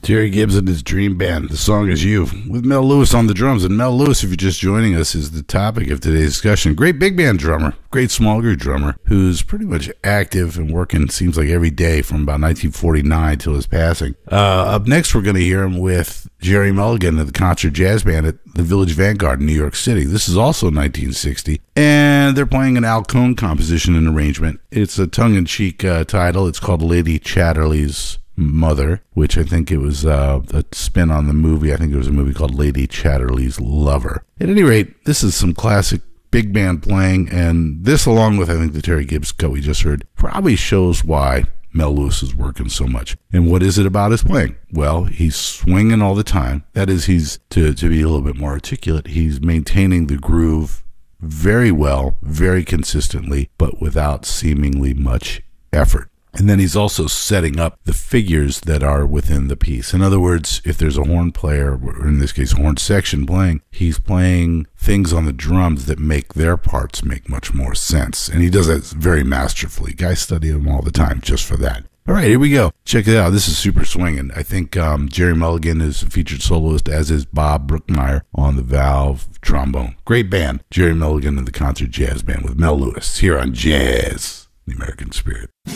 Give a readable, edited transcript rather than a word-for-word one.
Terry Gibbs and his Dream Band. The song is You, with Mel Lewis on the drums. And Mel Lewis, if you're just joining us, is the topic of today's discussion. Great big band drummer, great small group drummer, who's pretty much active and working, seems like every day from about 1949 till his passing. Up next, we're going to hear him with Jerry Mulligan of the Concert Jazz Band at the Village Vanguard in New York City. This is also 1960, and they're playing an Al Cohn composition and arrangement. It's a tongue-in-cheek title. It's called Lady Chatterley's Mother, which I think it was a spin on the movie. I think it was a movie called Lady Chatterley's Lover. At any rate, this is some classic big band playing, and this, along with I think the Terry Gibbs cut we just heard, probably shows why Mel Lewis is working so much. And what is it about his playing? Well, he's swinging all the time. That is, he's, to be a little bit more articulate, he's maintaining the groove very well, very consistently, but without seemingly much effort. And then he's also setting up the figures that are within the piece. In other words, if there's a horn player, or in this case, horn section playing, he's playing things on the drums that make their parts make much more sense. And he does that very masterfully. Guys study him all the time just for that. All right, here we go. Check it out. This is super swinging. I think Jerry Mulligan is a featured soloist, as is Bob Brookmeyer on the valve trombone. Great band. Jerry Mulligan and the Concert Jazz Band with Mel Lewis here on Jazz, the American Spirit.